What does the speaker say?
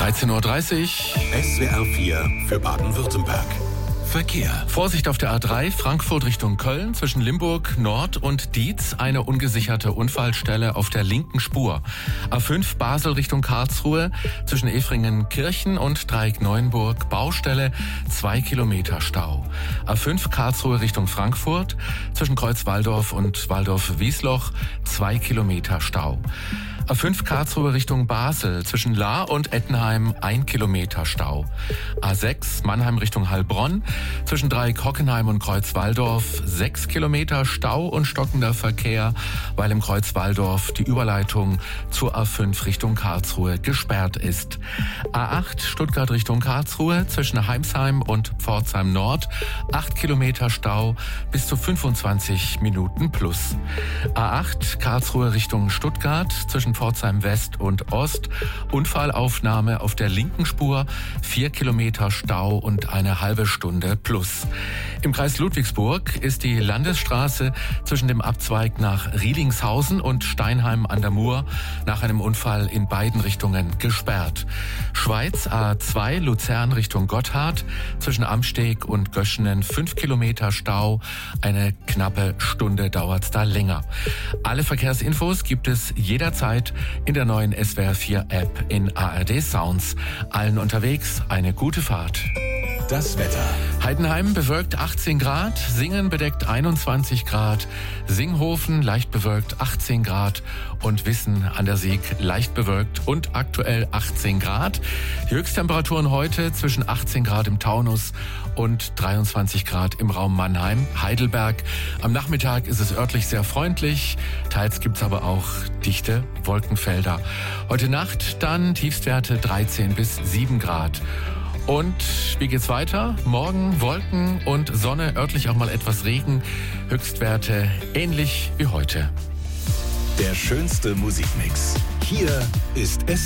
13:30 Uhr. SWR 4 für Baden-Württemberg. Verkehr. Vorsicht auf der A3 Frankfurt Richtung Köln zwischen Limburg Nord und Dietz. Eine ungesicherte Unfallstelle auf der linken Spur. A5 Basel Richtung Karlsruhe zwischen Efringen-Kirchen und Dreieck-Neuenburg. Baustelle, 2 Kilometer Stau. A5 Karlsruhe Richtung Frankfurt zwischen Kreuz-Walldorf und Walldorf-Wiesloch. 2 Kilometer Stau. A5 Karlsruhe Richtung Basel zwischen Lahr und Ettenheim 1 Kilometer Stau. A6 Mannheim Richtung Heilbronn zwischen Dreieck-Hockenheim und Kreuz-Walldorf 6 Kilometer Stau und stockender Verkehr, weil im Kreuz-Walldorf die Überleitung zur A5 Richtung Karlsruhe gesperrt ist. A8 Stuttgart Richtung Karlsruhe zwischen Heimsheim und Pforzheim Nord 8 Kilometer Stau bis zu 25 Minuten plus. A8 Karlsruhe Richtung Stuttgart zwischen Pforzheim West und Ost. Unfallaufnahme auf der linken Spur, 4 Kilometer Stau und eine halbe Stunde plus. Im Kreis Ludwigsburg ist die Landesstraße zwischen dem Abzweig nach Riedingshausen und Steinheim an der Mur nach einem Unfall in beiden Richtungen gesperrt. Schweiz A2 Luzern Richtung Gotthard zwischen Amsteg und Göschenen 5 Kilometer Stau. Eine knappe Stunde dauert's da länger. Alle Verkehrsinfos gibt es jederzeit in der neuen SWR 4 App in ARD Sounds. Allen unterwegs eine gute Fahrt. Das Wetter. Heidenheim bewölkt 18 Grad, Singen bedeckt 21 Grad, Singhofen leicht bewölkt 18 Grad und Wissen an der Sieg leicht bewölkt und aktuell 18 Grad. Die Höchsttemperaturen heute zwischen 18 Grad im Taunus und 23 Grad im Raum Mannheim, Heidelberg. Am Nachmittag ist es örtlich sehr freundlich, teils gibt's aber auch dichte Wolkenfelder. Heute Nacht dann Tiefstwerte 13 bis 7 Grad. Und wie geht's weiter? Morgen Wolken und Sonne, örtlich auch mal etwas Regen. Höchstwerte ähnlich wie heute. Der schönste Musikmix. Hier ist